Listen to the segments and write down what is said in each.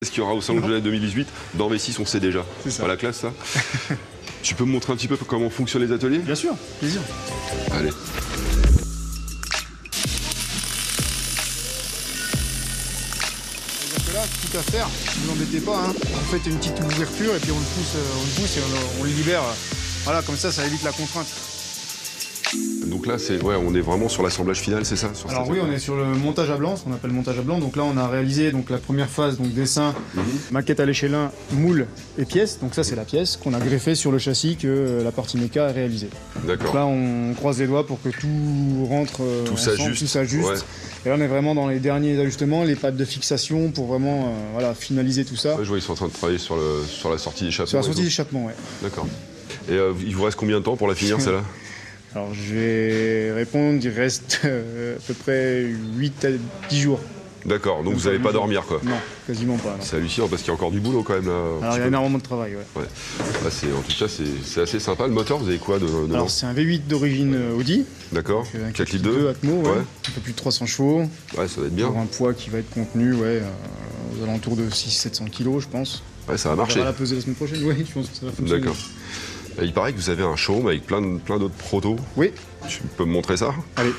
Ce qu'il y aura au Salon de Genève 2018, dans V6 on sait déjà. C'est ça. Pas la classe ça. Tu peux me montrer un petit peu comment fonctionnent les ateliers? Bien sûr, plaisir. Allez. Donc là, tout à faire, ne vous embêtez pas. Hein. Vous faites une petite ouverture et puis on le pousse et on le libère. Voilà, comme ça évite la contrainte. Donc là, on est vraiment sur l'assemblage final, c'est ça? Alors oui, on est sur le montage à blanc, ce qu'on appelle montage à blanc. Donc là, on a réalisé la première phase, donc dessin, maquette à l'échelle, moule et pièce. Donc ça, c'est la pièce qu'on a greffée sur le châssis que la partie méca a réalisée. D'accord. Là, on croise les doigts pour que tout rentre tout ensemble, tout s'ajuste. Ouais. Et là, on est vraiment dans les derniers ajustements, les pattes de fixation pour vraiment finaliser tout ça. Ouais, je vois, ils sont en train de travailler sur la sortie d'échappement. Sur la sortie d'échappement, ouais. D'accord. Et il vous reste combien de temps pour la finir, celle-là? Alors je vais répondre, il reste à peu près 8 à 10 jours. D'accord, donc vous n'allez pas dormir quoi? Non, quasiment pas. C'est hallucinant parce qu'il y a encore du boulot quand même là. Alors il y a énormément de travail, ouais. Ouais. Là, en tout cas, c'est assez sympa. Le moteur, vous avez quoi dedans? Alors c'est un V8 d'origine Audi. D'accord, 4 litres 2 Atmo, ouais. Un peu plus de 300 chevaux. Ouais, ça va être bien. Pour un poids qui va être contenu, aux alentours de 600-700 kg, je pense. Ouais, ça va marcher. On va la peser la semaine prochaine, oui, je pense que ça va fonctionner. D'accord. Il paraît que vous avez un showroom avec plein d'autres protos. Oui. Tu peux me montrer ça? Allez.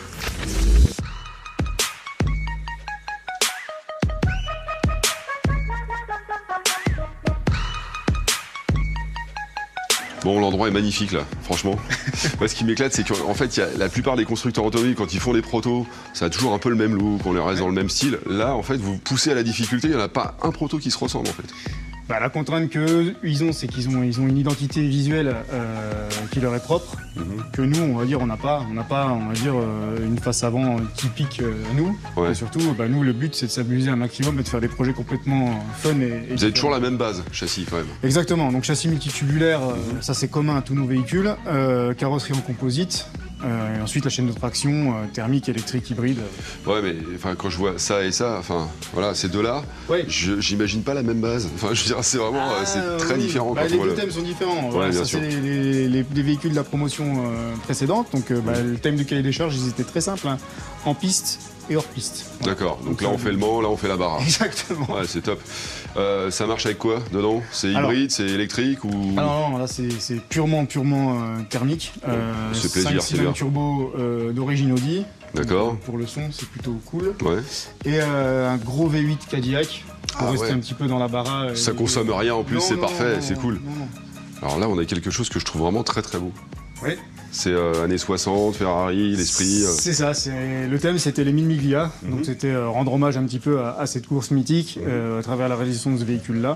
Bon, l'endroit est magnifique là, franchement. Moi, ce qui m'éclate, c'est qu'en fait, la plupart des constructeurs automobiles, quand ils font des protos, ça a toujours un peu le même look, on les reste dans le même style. Là, en fait, vous poussez à la difficulté, il n'y en a pas un proto qui se ressemble en fait. La contrainte qu'ils ont, c'est qu'ils ont une identité visuelle qui leur est propre, que nous, on va dire, on n'a pas, on va dire, une face avant typique à nous. Ouais. Et surtout, nous, le but, c'est de s'amuser un maximum et de faire des projets complètement fun et vous avez toujours la même base, châssis quand même. Exactement, donc châssis multitubulaire, ça c'est commun à tous nos véhicules, carrosserie en composite. Et ensuite la chaîne de traction thermique, électrique, hybride. Ouais, mais quand je vois ça et ça, voilà, ces deux-là, ouais. J'imagine pas la même base. Enfin, je veux dire, c'est vraiment c'est très différent. Les deux thèmes sont différents. Ouais, ça, c'est les véhicules de la promotion précédente. Donc, le thème du cahier des charges, ils étaient très simples. Hein. En piste et hors piste. Voilà. D'accord. Donc là, on fait le Mans, là, on fait la Barra. Exactement. Ouais, c'est top. Ça marche avec quoi dedans? C'est hybride, c'est électrique ou... Non, là, c'est purement thermique. C'est plaisir, c'est bien. Turbo d'origine Audi. D'accord. Pour le son, c'est plutôt cool. Ouais. Et un gros V8 Cadillac pour rester un petit peu dans la Barra. Ça consomme rien en plus, c'est parfait, c'est cool. Non. Alors là, on a quelque chose que je trouve vraiment très très beau. Oui. C'est années 60, Ferrari, l'esprit. C'est ça, le thème c'était les 1000 Miglia, donc c'était rendre hommage un petit peu à cette course mythique à travers la réalisation de ce véhicule-là.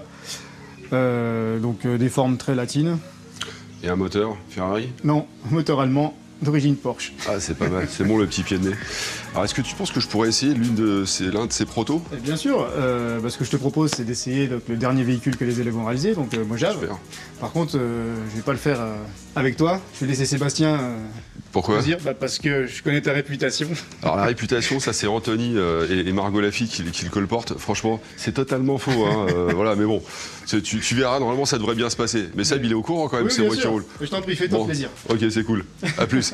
Donc des formes très latines. Et un moteur Ferrari? Non, moteur allemand d'origine Porsche. Ah, c'est pas mal, c'est bon le petit pied de nez. Alors est-ce que tu penses que je pourrais essayer l'un de ces protos? Bien sûr, ce que je te propose c'est d'essayer le dernier véhicule que les élèves ont réalisé, donc Mojave. Super. Par contre, je vais pas le faire avec toi, je vais laisser Sébastien Pourquoi choisir, parce que je connais ta réputation. Alors la réputation, ça c'est Anthony et Margot Laffy qui le colportent. Franchement, c'est totalement faux. Hein, voilà, mais bon, tu verras, normalement ça devrait bien se passer. Mais Seb, il est au courant quand même, oui, c'est moi qui roule. Je t'en prie, fais-toi plaisir. Ok, c'est cool. À plus.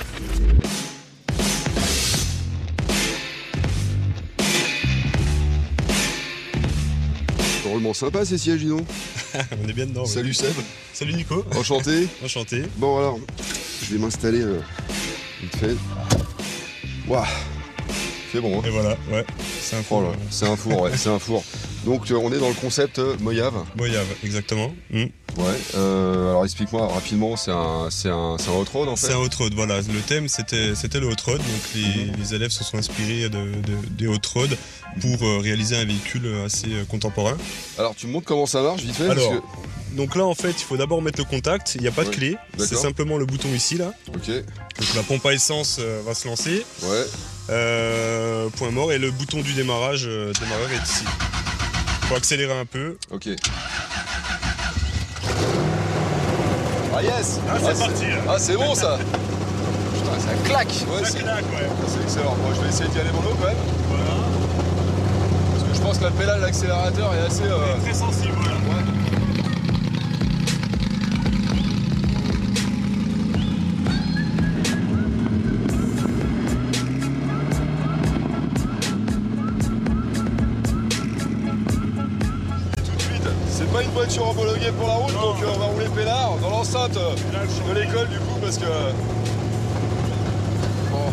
Roulement sympa ces sièges, dis donc. On est bien dedans. Salut Seb. Salut Nico. Enchanté. Enchanté. Bon alors, je vais m'installer vite fait. Waouh. C'est bon. Hein. Et voilà, ouais. C'est un four. Oh là, c'est un four, ouais, c'est un four. Donc on est dans le concept Mojave. Mojave, exactement. Ouais. Alors explique-moi rapidement, c'est un hot-road en fait. C'est un hot-road, voilà. Le thème c'était le hot-road. Donc les élèves se sont inspirés des hot-road pour réaliser un véhicule assez contemporain. Alors tu me montres comment ça marche vite fait? Alors, donc là en fait il faut d'abord mettre le contact. Il n'y a pas de clé. C'est simplement le bouton ici là. Ok. Donc la pompe à essence va se lancer. Ouais. Point mort. Et le bouton du démarreur est ici. Faut accélérer un peu. Ok. Ah yes! Ah c'est parti là. Ah c'est bon ça! Putain ça claque! Ouais, ça claque ouais. C'est excellent. Moi je vais essayer d'y aller mollo quand même. Voilà. Parce que je pense que la pédale l'accélérateur est assez... très sensible voilà. Ouais. C'est pas une voiture homologuée pour la route, donc on va rouler peinard dans l'enceinte de l'école du coup parce que... Bon.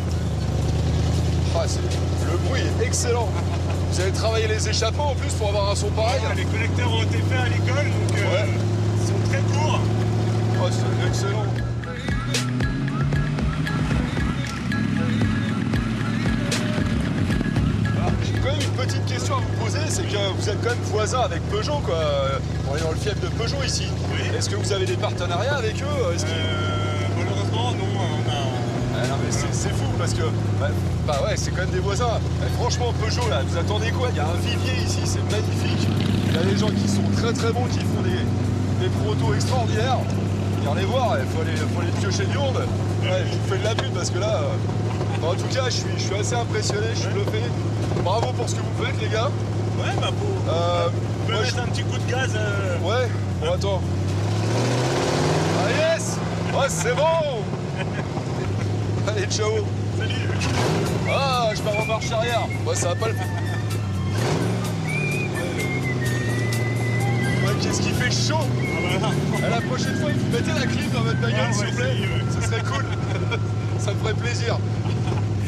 Ah, le bruit est excellent. Vous avez travaillé les échappements en plus pour avoir un son pareil. Les collecteurs ont été faits à l'école, donc ils sont très courts. Oh, c'est excellent. J'ai quand même une petite question à vous poser, c'est que vous êtes quand même voisin avec Peugeot, quoi. On est dans le fief de Peugeot ici. Oui. Est-ce que vous avez des partenariats avec eux? Malheureusement, non, on a... Ah non mais c'est fou parce que bah ouais c'est quand même des voisins. Franchement Peugeot là, vous attendez quoi? Il y a un vivier ici, c'est magnifique. Il y a des gens qui sont très très bons, qui font des protos extraordinaires. Viens les voir, il faut aller piocher du monde. Ouais, je vous fais de la pub parce que là, en tout cas je suis assez impressionné, je suis bluffé. Bravo pour ce que vous faites les gars. Ouais bah on peut mettre un petit coup de gaz. Ouais, bon attends. Ah yes. Ouais c'est bon. Allez, ciao. Salut. Ah, je pars en marche arrière. Ouais, ça va pas le faire. Ouais, qu'est-ce qu'il fait chaud. Ah bah la prochaine fois, il faut mettez la clim dans votre bagnole, s'il vous plaît. Ce serait cool. Ça me ferait plaisir.